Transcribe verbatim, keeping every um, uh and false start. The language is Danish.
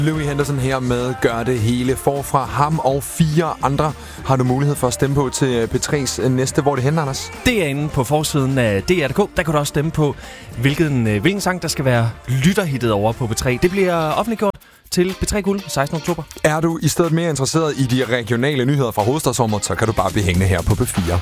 Louis Henderson her med Gør det hele forfra. Ham og fire andre har du mulighed for at stemme på til P tre's næste. Hvor er det henne, Anders? Er du i stedet mere interesseret i de regionale nyheder fra hovedstadsområdet, så kan du bare blive hængende her på P fire.